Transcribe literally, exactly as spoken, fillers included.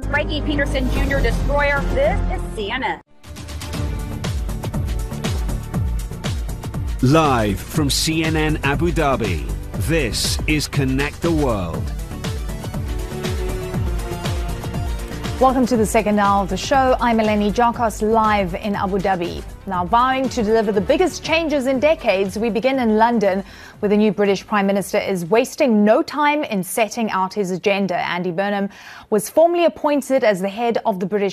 Frankie Peterson Junior destroyer. This is C N N. Live from C N N Abu Dhabi, this is Connect the World. Welcome to the second hour of the show. I'm Eleni Jarkos, live in Abu Dhabi. Now, vowing to deliver the biggest changes in decades, we begin in London, where the new British Prime Minister is wasting no time in setting out his agenda. Andy Burnham was formally appointed as the head of the British